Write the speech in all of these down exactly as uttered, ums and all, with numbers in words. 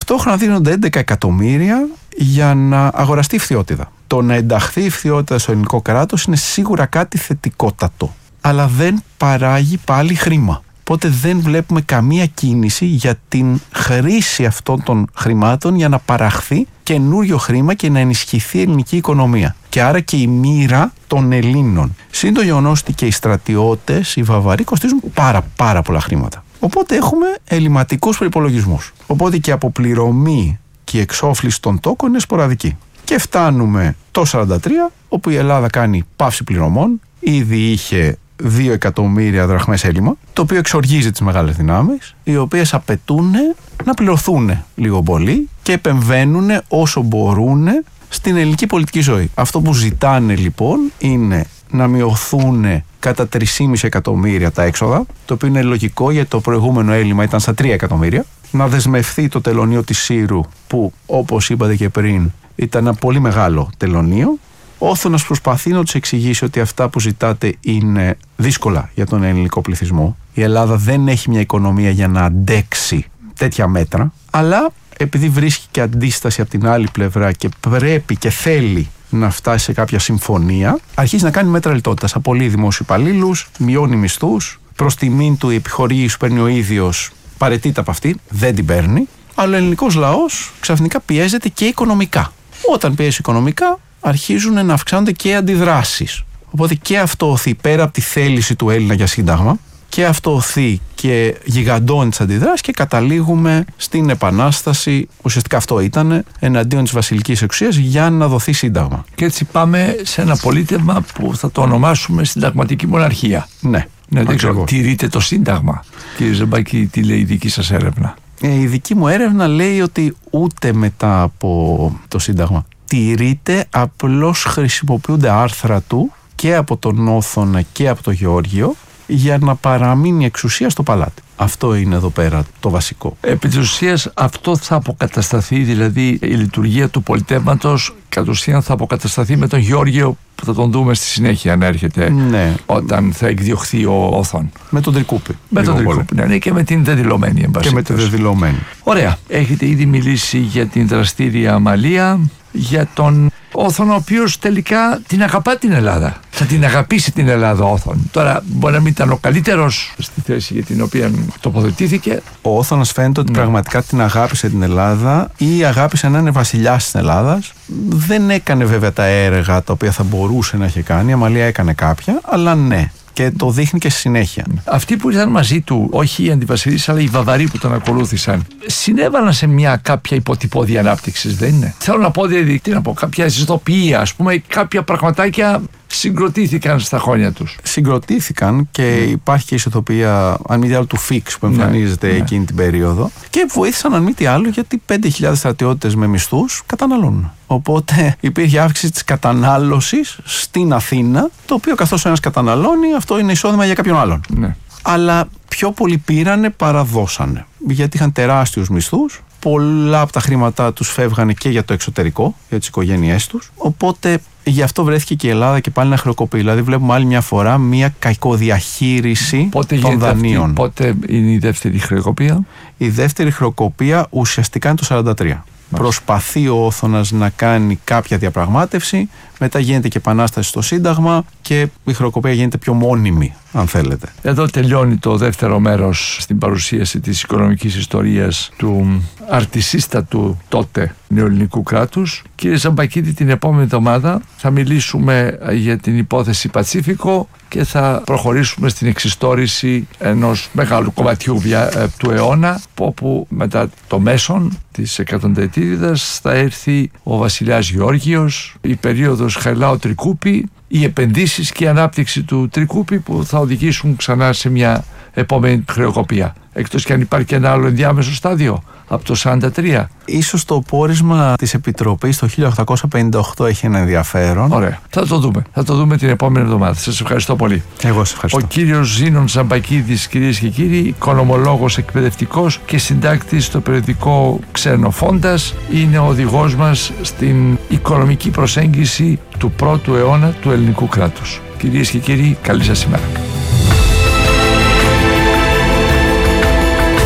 Ταυτόχρονα δίνονται έντεκα εκατομμύρια για να αγοραστεί η φθιώτιδα. Το να ενταχθεί η φθιώτιδα στο ελληνικό κράτος είναι σίγουρα κάτι θετικότατο, αλλά δεν παράγει πάλι χρήμα. Οπότε δεν βλέπουμε καμία κίνηση για την χρήση αυτών των χρημάτων για να παραχθεί καινούριο χρήμα και να ενισχυθεί η ελληνική οικονομία. Και άρα και η μοίρα των Ελλήνων. Συν το γεγονός ότι και οι στρατιώτες, οι βαβαροί, κοστίζουν πάρα πάρα πολλά χρήματα. Οπότε έχουμε ελληματικούς προϋπολογισμούς. Οπότε και η αποπληρωμή και η εξόφληση των τόκων είναι σποραδική. Και φτάνουμε το σαράντα τρία, όπου η Ελλάδα κάνει πάυση πληρωμών, ήδη είχε δύο εκατομμύρια δραχμές έλλειμμα, το οποίο εξοργίζει τις μεγάλες δυνάμεις, οι οποίες απαιτούν να πληρωθούν λίγο πολύ και επεμβαίνουν όσο μπορούν στην ελληνική πολιτική ζωή. Αυτό που ζητάνε λοιπόν είναι να μειωθούν κατά τρία κόμμα πέντε εκατομμύρια τα έξοδα, το οποίο είναι λογικό γιατί το προηγούμενο έλλειμμα ήταν στα τρία εκατομμύρια, να δεσμευθεί το τελωνείο της Σύρου, που όπως είπατε και πριν ήταν ένα πολύ μεγάλο τελωνείο. Ο Όθωνας προσπαθεί να τους εξηγήσει ότι αυτά που ζητάτε είναι δύσκολα για τον ελληνικό πληθυσμό. Η Ελλάδα δεν έχει μια οικονομία για να αντέξει τέτοια μέτρα, αλλά επειδή βρίσκει και αντίσταση από την άλλη πλευρά και πρέπει και θέλει να φτάσει σε κάποια συμφωνία, αρχίζει να κάνει μέτρα λιτότητας. Απολύει δημόσιους υπαλλήλους, μειώνει μισθούς, προς τιμήν του η επιχορήγηση που παίρνει ο ίδιος παραιτείται από αυτή, δεν την παίρνει, αλλά ο ελληνικός λαός ξαφνικά πιέζεται και οικονομικά. Όταν πιέζει οικονομικά, αρχίζουν να αυξάνονται και αντιδράσεις. Οπότε και αυτό οθεί πέρα από τη θέληση του Έλληνα για σύνταγμα, και αυτό οθεί και γιγαντώνει τις αντιδράσεις και καταλήγουμε στην επανάσταση. Ουσιαστικά αυτό ήταν εναντίον της βασιλικής εξουσίας για να δοθεί σύνταγμα. Και έτσι πάμε σε ένα πολίτευμα που θα το ονομάσουμε συνταγματική μοναρχία. Ναι, ναι, δεν ξέρω, τηρείτε το σύνταγμα? Κύριε Ζαμπακή, τι λέει η δική σας έρευνα? Ε, η δική μου έρευνα λέει ότι ούτε μετά από το σύνταγμα τηρείται, απλώς χρησιμοποιούνται άρθρα του και από τον Όθωνα και από τον Γεώργιο για να παραμείνει η εξουσία στο παλάτι. Αυτό είναι εδώ πέρα το βασικό. Επί της ουσίας αυτό θα αποκατασταθεί, δηλαδή η λειτουργία του πολιτεύματος κατ' ουσίαν θα αποκατασταθεί με τον Γεώργιο, που θα τον δούμε στη συνέχεια να έρχεται, ναι, όταν θα εκδιωχθεί ο Όθων. Με τον Τρικούπη. Με τον Τρικούπη, ναι, και με την δεδηλωμένη εμπασχέτως. Και με τη δεδηλωμένη. Ωραία. Έχετε ήδη μιλήσει για την δραστήρια Αμαλία, για τον Όθων, ο οποίος τελικά την αγαπά την Ελλάδα. Θα την αγαπήσει την Ελλάδα ο Όθων. Τώρα μπορεί να μην ήταν ο καλύτερος στη θέση για την οποία τοποθετήθηκε. Ο Όθωνας φαίνεται ότι ναι. πραγματικά την αγάπησε την Ελλάδα ή αγάπησε να είναι βασιλιάς της Ελλάδας. Δεν έκανε βέβαια τα έργα τα οποία θα μπορούσε να είχε κάνει. Η Αμαλία έκανε κάποια, αλλά ναι. Και το δείχνει και στη συνέχεια. Αυτοί που ήρθαν μαζί του, όχι οι αντιβασιλείς, αλλά οι Βαβαροί που τον ακολούθησαν, συνέβαλαν σε μια κάποια υποτυπώδη ανάπτυξη, δεν είναι? Θέλω να πω, δηλαδή, τι να πω, κάποια ζητοποιία, ας πούμε, κάποια πραγματάκια συγκροτήθηκαν στα χρόνια τους. Συγκροτήθηκαν και mm. υπάρχει και η ισοτοπία, αν μη τι άλλο, του Φίξ που εμφανίζεται ναι, εκείνη ναι. την περίοδο. Και βοήθησαν, αν μη τι άλλο, γιατί πέντε χιλιάδες στρατιώτες με μισθούς καταναλώνουν. Οπότε υπήρχε αύξηση της κατανάλωσης στην Αθήνα, το οποίο καθώς ο ένας καταναλώνει, αυτό είναι εισόδημα για κάποιον άλλον. Ναι. Αλλά πιο πολλοί πήρανε παρά δώσανε. Γιατί είχαν τεράστιους μισθούς. Πολλά από τα χρήματά τους φεύγανε και για το εξωτερικό, για τις οικογένειές τους. Οπότε γι' αυτό βρέθηκε και η Ελλάδα και πάλι να χρεοκοπεί. Δηλαδή βλέπουμε άλλη μια φορά μια κακοδιαχείριση πότε των δανείων. Αυτή, πότε είναι η δεύτερη χρεοκοπία? Η δεύτερη χρεοκοπία ουσιαστικά είναι το σαράντα τρία. Προσπαθεί ο Όθωνας να κάνει κάποια διαπραγμάτευση, μετά γίνεται και επανάσταση στο Σύνταγμα και η χρεοκοπία γίνεται πιο μόνιμη, αν θέλετε. Εδώ τελειώνει το δεύτερο μέρος στην παρουσίαση της οικονομικής ιστορίας του αρτισίστατου τότε νεοελληνικού κράτους. Κύριε Ζαμπακίδη, την επόμενη εβδομάδα θα μιλήσουμε για την υπόθεση Πατσίφικο και θα προχωρήσουμε στην εξιστόρηση ενός μεγάλου κομματιού του αιώνα, όπου μετά το μέσον της εκατονταετίδας θα έρθει ο βασιλιάς Γεώργιος, η περίοδος Χαριλάου Τρικούπη, οι επενδύσεις και η ανάπτυξη του Τρικούπη που θα οδηγήσουν ξανά σε μια επόμενη χρεοκοπία. Εκτός και αν υπάρχει και ένα άλλο ενδιάμεσο στάδιο από το σαράντα τρία. Ίσως το πόρισμα της Επιτροπής το χίλια οκτακόσια πενήντα οκτώ έχει ένα ενδιαφέρον. Ωραία. Θα το δούμε. Θα το δούμε την επόμενη εβδομάδα. Σας ευχαριστώ πολύ. Εγώ σας ευχαριστώ. Ο κύριος Ζήνων Ζαμπακίδης, κυρίες και κύριοι, οικονομολόγος εκπαιδευτικός και συντάκτης στο περιοδικό Ξενοφόντας, είναι ο οδηγός μας στην οικονομική προσέγγιση του πρώτου αιώνα του ελληνικού κράτους. Κυρίες και κύριοι, καλή σας ημέρα.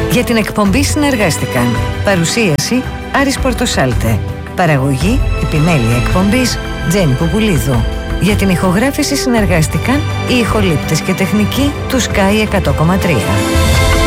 Για την εκπομπή συνεργάστηκαν παρουσίαση Άρης Πορτοσάλτε, παραγωγή επιμέλεια εκπομπής Τζέννη Πουπουλίδου. Για την ηχογράφηση συνεργάστηκαν οι ηχολήπτες και τεχνικοί του Sky εκατό κόμμα τρία.